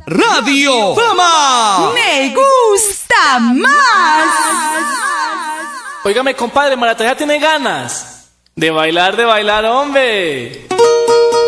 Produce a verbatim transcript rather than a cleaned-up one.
Radio Fama. Me gusta más. Óigame, compadre, Marata ya tiene ganas de bailar, de bailar, hombre.